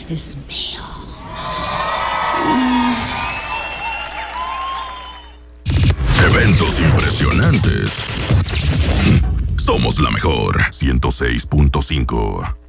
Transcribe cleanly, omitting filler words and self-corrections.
es mío. Eventos impresionantes. Somos la mejor 106.5.